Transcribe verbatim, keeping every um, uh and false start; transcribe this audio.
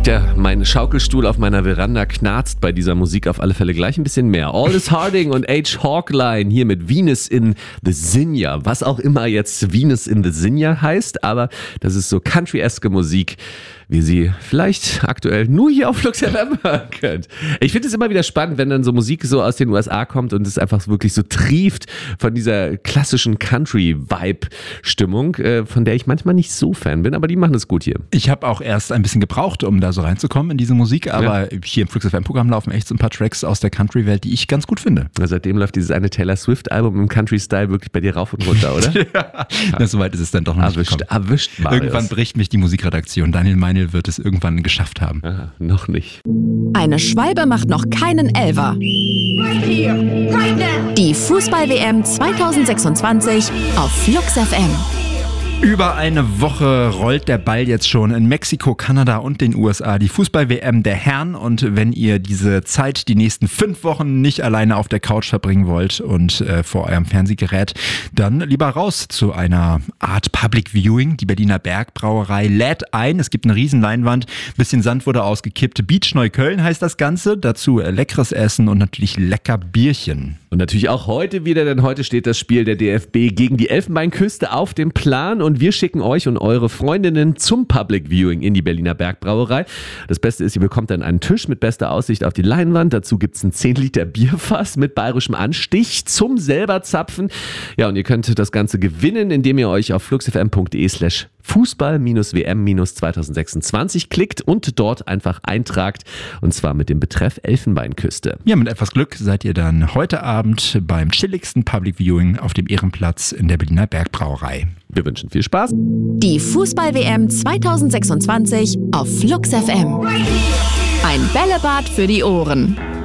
Tja, mein Schaukelstuhl auf meiner Veranda knarzt bei dieser Musik auf alle Fälle gleich ein bisschen mehr. Aldous Harding und H. Hawkline hier mit Venus in the Zinnia. Was auch immer jetzt Venus in the Zinnia heißt, aber das ist so country-eske Musik, wie sie vielleicht aktuell nur hier auf Flux F M hören könnt. Ich finde es immer wieder spannend, wenn dann so Musik so aus den U S A kommt und es einfach wirklich so trieft von dieser klassischen Country-Vibe-Stimmung, von der ich manchmal nicht so Fan bin, aber die machen es gut hier. Ich habe auch erst ein bisschen gebraucht, um da so reinzukommen in diese Musik, aber ja. Hier im Flux F M-Programm laufen echt so ein paar Tracks aus der Country-Welt, die ich ganz gut finde. Ja, seitdem läuft dieses eine Taylor Swift-Album im Country-Style wirklich bei dir rauf und runter, oder? Ja, ja. Soweit ist es dann doch noch erwischt, nicht gekommen. Erwischt, Marius. Irgendwann bricht mich die Musikredaktion. Daniel Meinl wird es irgendwann geschafft haben. Aha, noch nicht. Eine Schwalbe macht noch keinen Elfer. Right here, right now. Die Fußball-W M zwanzig sechsundzwanzig auf Flux F M. Über eine Woche rollt der Ball jetzt schon in Mexiko, Kanada und den U S A. Die Fußball-W M der Herren. Und wenn ihr diese Zeit, die nächsten fünf Wochen nicht alleine auf der Couch verbringen wollt und äh, vor eurem Fernsehgerät, dann lieber raus zu einer Art Public Viewing. Die Berliner Bergbrauerei lädt ein. Es gibt eine riesen Leinwand, bisschen Sand wurde ausgekippt. Beach Neukölln heißt das Ganze. Dazu äh, leckeres Essen und natürlich lecker Bierchen. Und natürlich auch heute wieder, denn heute steht das Spiel der D F B gegen die Elfenbeinküste auf dem Plan und wir schicken euch und eure Freundinnen zum Public Viewing in die Berliner Bergbrauerei. Das Beste ist, ihr bekommt dann einen Tisch mit bester Aussicht auf die Leinwand. Dazu gibt es ein zehn Liter Bierfass mit bayerischem Anstich zum selber zapfen. Ja, und ihr könnt das Ganze gewinnen, indem ihr euch auf fluxfm.de slash Fußball-W M zwanzig sechsundzwanzig klickt und dort einfach eintragt, und zwar mit dem Betreff Elfenbeinküste. Ja, mit etwas Glück seid ihr dann heute Abend beim chilligsten Public Viewing auf dem Ehrenplatz in der Berliner Bergbrauerei. Wir wünschen viel Spaß. Die Fußball-W M zwanzig sechsundzwanzig auf Flux F M. Ein Bällebad für die Ohren.